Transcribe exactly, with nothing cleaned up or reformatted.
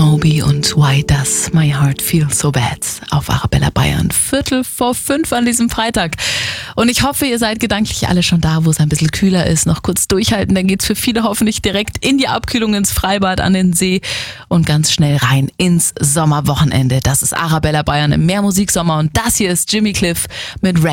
Moby und Why Does My Heart Feel So Bad auf Arabella Bayern. Viertel vor fünf an diesem Freitag. Und ich hoffe, ihr seid gedanklich alle schon da, wo es ein bisschen kühler ist. Noch kurz durchhalten, dann geht's für viele hoffentlich direkt in die Abkühlung, ins Freibad, an den See und ganz schnell rein ins Sommerwochenende. Das ist Arabella Bayern im Mehrmusiksommer und das hier ist Jimmy Cliff mit Rain.